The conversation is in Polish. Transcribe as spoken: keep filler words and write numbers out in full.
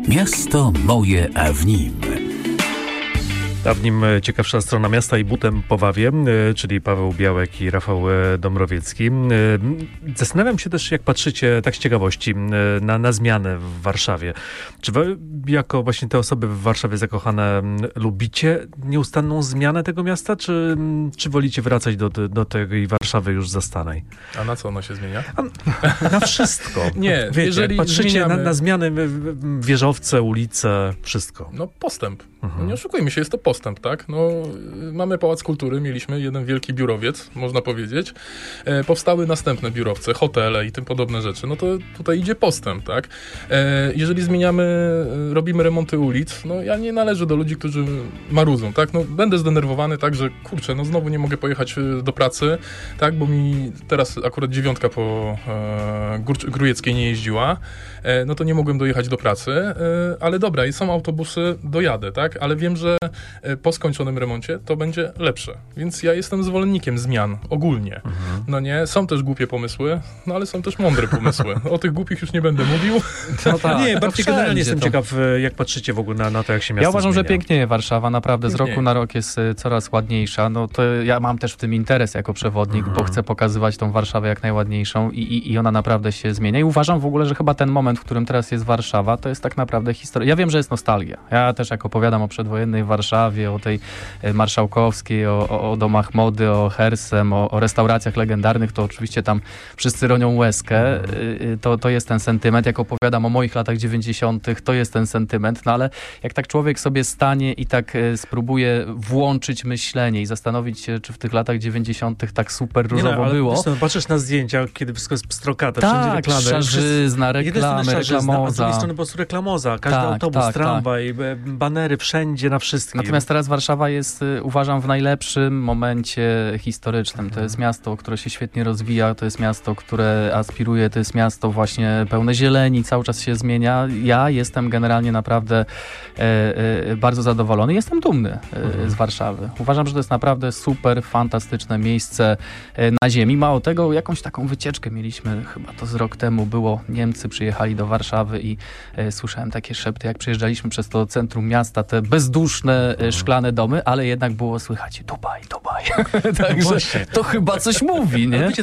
Miasto moje, a w nim. A w nim ciekawsza strona miasta i butem Powawie, czyli Paweł Białek i Rafał Domrowiecki. Zastanawiam się też, jak patrzycie, tak z ciekawości, na, na zmianę w Warszawie. Czy wy, jako właśnie te osoby w Warszawie zakochane, lubicie nieustanną zmianę tego miasta, czy, czy wolicie wracać do, do tej Warszawy już zastanej? A na co ono się zmienia? A, na wszystko. Nie, wiecie, jeżeli jak patrzycie zmieniamy... na, na zmiany, wieżowce, ulice, wszystko. No postęp. Mhm. Nie oszukujmy się, jest to postęp, tak? No, mamy Pałac Kultury, mieliśmy jeden wielki biurowiec, można powiedzieć. E, powstały następne biurowce, hotele i tym podobne rzeczy. No to tutaj idzie postęp, tak? E, jeżeli zmieniamy, robimy remonty ulic, no ja nie należę do ludzi, którzy marudzą, tak? No będę zdenerwowany, tak, że kurczę, no znowu nie mogę pojechać do pracy, tak? Bo mi teraz akurat dziewiątka po e, Gór- Grójeckiej nie jeździła, e, no to nie mogłem dojechać do pracy, e, ale dobra, i są autobusy, dojadę, tak? Ale wiem, że po skończonym remoncie to będzie lepsze. Więc ja jestem zwolennikiem zmian ogólnie. Mhm. No nie, są też głupie pomysły, no ale są też mądre pomysły. O tych głupich już nie będę mówił. No tak, nie, bardziej generalnie jestem to... ciekaw, jak patrzycie w ogóle na, na to, jak się miasto Ja uważam, zmienia. że pięknieje Warszawa, naprawdę Pięknieje. z roku na rok jest coraz ładniejsza. No to ja mam też w tym interes jako przewodnik, mhm. bo chcę pokazywać tą Warszawę jak najładniejszą i, i, i ona naprawdę się zmienia. I uważam w ogóle, że chyba ten moment, w którym teraz jest Warszawa, to jest tak naprawdę historia. Ja wiem, że jest nostalgia. Ja też jak opowiadam o przedwojennej Warszawie, o tej marszałkowskiej, o, o, o domach mody, o Hersem, o, o restauracjach legendarnych, to oczywiście tam wszyscy ronią łezkę. To, to jest ten sentyment. Jak opowiadam o moich latach dziewięćdziesiątych, to jest ten sentyment. No ale jak tak człowiek sobie stanie i tak spróbuje włączyć myślenie i zastanowić się, czy w tych latach dziewięćdziesiątych tak super różowo nie, no, ale było. Wiesz, no, patrzysz na zdjęcia, kiedy wszystko jest pstrokate, tak, wszędzie reklamy. szarzyzna, reklamy, reklamoza. A z drugiej strony po prostu reklamoza. Każdy tak, autobus, tak, tramwaj, tak. banery wszędzie, na wszystkim. Natomiast teraz Warszawa jest, uważam, w najlepszym momencie historycznym. To jest miasto, które się świetnie rozwija, to jest miasto, które aspiruje, to jest miasto właśnie pełne zieleni, cały czas się zmienia. Ja jestem generalnie naprawdę e, e, bardzo zadowolony. Jestem dumny e, mhm. z Warszawy. Uważam, że to jest naprawdę super, fantastyczne miejsce e, na ziemi. Mało tego, jakąś taką wycieczkę mieliśmy, chyba to z rok temu było. Niemcy przyjechali do Warszawy i e, słyszałem takie szepty, jak przejeżdżaliśmy przez to centrum miasta, te bezduszne e, szklane domy, ale jednak było słychać Dubaj, Dubaj. Także to chyba coś mówi, nie?